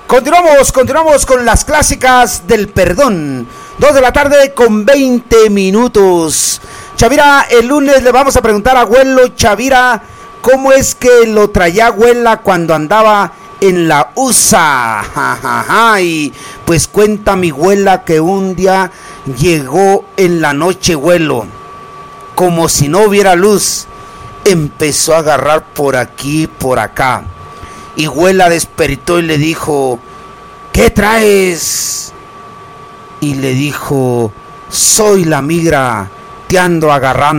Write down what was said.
Continuamos con las clásicas del perdón. 2 de la tarde con 20 minutos. Chavira, el lunes le vamos a preguntar a abuelo Chavira cómo es que lo traía abuela cuando andaba en la USA. Y pues cuenta mi abuela que un día llegó en la noche, abuelo, como si no hubiera luz. Empezó a agarrar por aquí, por acá. Y abuela despertó y le dijo: ¿qué traes? Y le dijo: soy la migra, te ando agarrando.